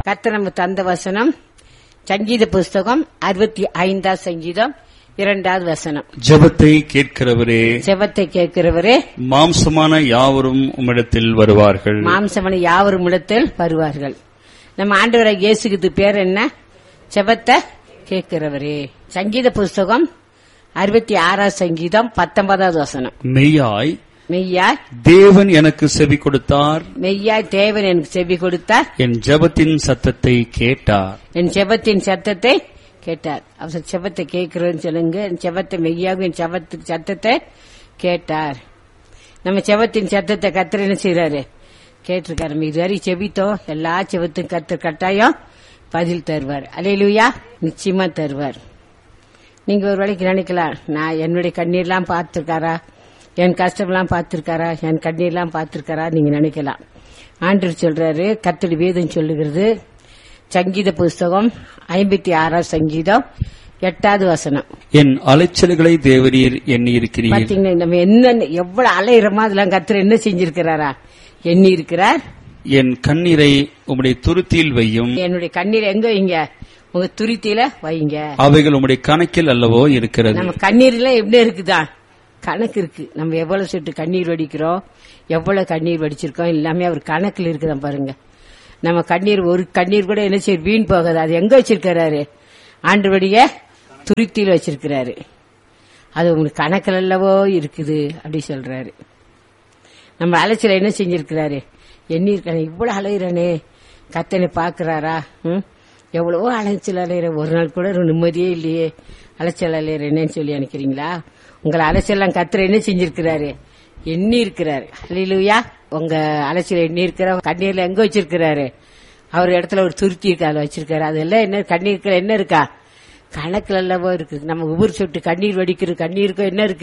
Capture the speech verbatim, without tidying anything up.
கர்த்தர் நமக்கு தந்த வசனம் சங்கீத புஸ்தகம் அறுபத்தி ஐந்தாம் சங்கீதம் இரண்டாவது வசனம். ஜெபத்தை கேட்கிறவரே, ஜெபத்தை கேட்கிறவரே, மாம்சமான யாவரும் உம்மிடத்தில் வருவார்கள். மாம்சமான யாவரும் இடத்தில் வருவார்கள். நம்ம ஆண்டவராகிய இயேசுக்கு பேர் என்ன? ஜெபத்தை கேட்கிறவரே. சங்கீத புஸ்தகம் அறுபத்தி ஆறாம் சங்கீதம் பத்தொன்பதாவது வசனம். மெய்யாய் மெய்யாய் தேவன் எனக்கு செவி கொடுத்தார், மெய்யாய் தேவன் எனக்கு செவி கொடுத்தார், என் ஜெபத்தின் சத்தத்தை கேட்டார். என் ஜெபத்தின் சத்தத்தை கேட்டார். அவர் ஜெபத்தை கேட்கிறோன்னு சொல்லுங்க. என் ஜெபத்தை மெய்யாக என் ஜெபத்தின் சத்தத்தை கேட்டார். நம்ம ஜெபத்தின் சத்தத்தை கர்த்தர் என்ன செய்யறாரு? கேட்டிருக்காரு. நம்ம இதுவரை செபித்தோம். எல்லா ஜெபத்தும் கர்த்தர் கட்டாயம் பதில் தருவார். அல்லேலூயா, நிச்சயமா தருவார். நீங்க ஒரு வேளைக்கு நினைக்கலாம், நான் என்னுடைய கண்ணீர்லாம் பார்த்திருக்காரா, என் கஷ்டம்லாம் பார்த்திருக்காரா, என் கண்ணீர்லாம் பார்த்திருக்காரா நீங்க நினைக்கலாம். ஆண்டவர் சொல்றாரு, கர்த்தருடைய வேதம் சொல்லுகிறது, சங்கீத புஸ்தகம் ஐம்பத்தி ஆறாம் சங்கீதம் எட்டாவது வசனம். என் அலைச்சல்களை தேவரீர் எண்ணி இருக்கிறீர். பாத்தீங்கன்னா நம்ம என்ன எவ்வளவு அலையிறோமோ அதெல்லாம் கர்த்தர் என்ன செஞ்சிருக்கிறாரா? எண்ணி இருக்கிறார். என் கண்ணீரை உம்முடைய துருத்தியில் வையும். என்னுடைய கண்ணீர் எங்க வைங்க? உங்க துருத்தியில வைங்க. அவைகள் உம்முடைய கணக்கில் அல்லவோ இருக்கிறது. நம்ம கண்ணீர்ல எப்படி இருக்குதா? கணக்கு இருக்கு. நம்ம எவ்வளவு சொட்டு கண்ணீர் வடிக்கிறோம், எவ்வளவு கண்ணீர் வடிச்சிருக்கோம், எல்லாமே அவர் கணக்கில் இருக்குதான் பாருங்க. நம்ம கண்ணீர் ஒரு கண்ணீர் கூட என்ன செய்ய வீண் போகாது. அது எங்க வச்சிருக்கிறாரு? ஆண்டவருடைய துருத்தியில் வச்சிருக்கிறாரு. அது உங்களுக்கு கணக்கில் அல்லவோ இருக்குது அப்படி சொல்றாரு. நம்ம அலைச்சல என்ன செஞ்சிருக்கிறாரு? எண்ணிருக்கானே, இவ்வளவு அலையிறானே, கத்தனை பாக்குறாரா? ம் எவ்வளவோ அலைச்சல் அலையிற, ஒரு நாள் கூட நிம்மதியே இல்லையே, அலைச்சல் அலையிறேன்னு சொல்லி நினைக்கிறீங்களா? உங்களை அலைச்சலாம் கர்த்தர் என்ன செஞ்சிருக்கிறாரு? எண்ணி இருக்கிறாரு. அல்லேலூயா. உங்க அலைச்சல் எண்ணி இருக்கிற கண்ணீர்ல எங்க வச்சிருக்கிறாரு? அவர் இடத்துல ஒரு துருத்தி இருக்கு, அதுல வச்சிருக்காரு. அதெல்லாம் என்ன கண்ணீர் என்ன இருக்கா? கணக்குல அல்லவோ இருக்கு. நம்ம ஒவ்வொரு சொட்டு கண்ணீர் வடிக்கிற கண்ணீருக்கும் என்ன இருக்கு?